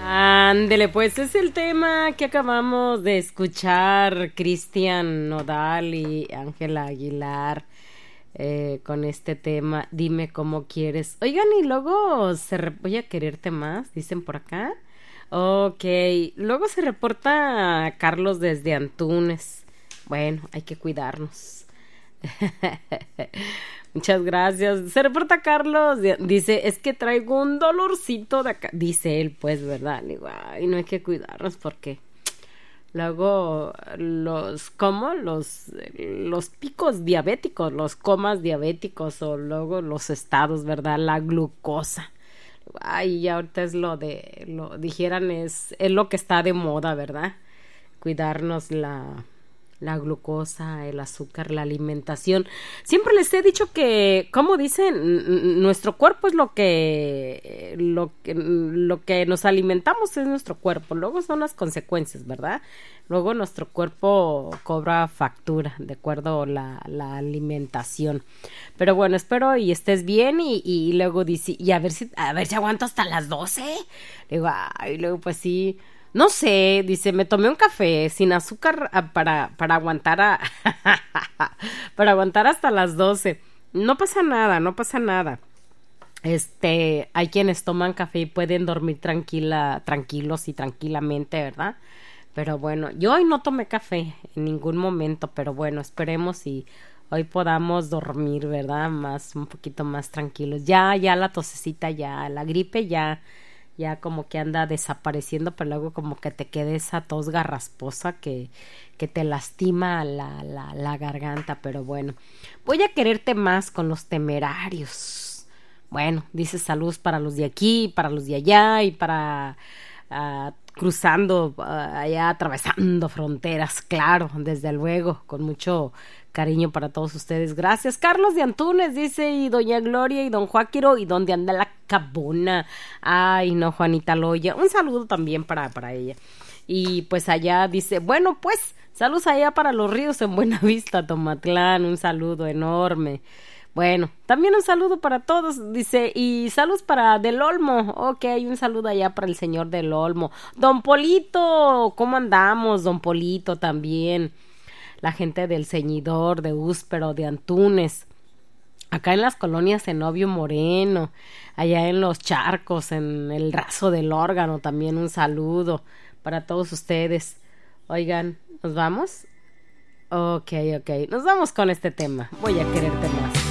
Ándele, pues es el tema que acabamos de escuchar, Cristian Nodal y Ángela Aguilar, con este tema, dime cómo quieres. Oigan, y luego voy a quererte más, dicen por acá. Ok, luego se reporta Carlos desde Antunes. Bueno, hay que cuidarnos. Muchas gracias. Se reporta Carlos. Dice, es que traigo un dolorcito de acá. Dice él, pues, ¿verdad? Le digo, ay, no hay que cuidarnos porque luego los picos diabéticos, los comas diabéticos o luego los estados, ¿verdad? La glucosa. Ay, ya ahorita es dijeran, es lo que está de moda, ¿verdad? Cuidarnos la glucosa, el azúcar, la alimentación. Siempre les he dicho que, como dicen, nuestro cuerpo es lo que nos alimentamos es nuestro cuerpo. Luego son las consecuencias, ¿verdad? Luego nuestro cuerpo cobra factura de acuerdo a la alimentación. Pero bueno, espero y estés bien y luego dice, y a ver si aguanto hasta las 12. Digo, ay, luego pues sí. No sé, dice, me tomé un café sin azúcar para aguantar para aguantar hasta las 12. No pasa nada, no pasa nada. Hay quienes toman café y pueden dormir tranquilos y tranquilamente, ¿verdad? Pero bueno, yo hoy no tomé café en ningún momento, pero bueno, esperemos y hoy podamos dormir, ¿verdad? Un poquito más tranquilos. Ya la tosecita, ya la gripe, ya como que anda desapareciendo, pero luego como que te queda esa tos garrasposa que te lastima la garganta, pero bueno, voy a quererte más con Los Temerarios. Bueno, dice salud para los de aquí, para los de allá y para cruzando allá, atravesando fronteras, claro, desde luego, con mucho cariño para todos ustedes. Gracias, Carlos de Antunes, dice, y doña Gloria y don Joaquiro, y donde anda la cabona. Ay, no, Juanita Loya. Un saludo también para ella. Y pues allá dice, bueno, pues, saludos allá para Los Ríos en Buenavista, Tomatlán, un saludo enorme. Bueno, también un saludo para todos, dice, y saludos para Del Olmo. Ok, un saludo allá para el señor Del Olmo. Don Polito, ¿cómo andamos? Don Polito también. La gente del Ceñidor, de Úspero, de Antunes. Acá en las colonias Zenobio Moreno, allá en Los Charcos, en el Raso del Órgano, también un saludo para todos ustedes. Oigan, ¿nos vamos? Ok, nos vamos con este tema. Voy a quererte más.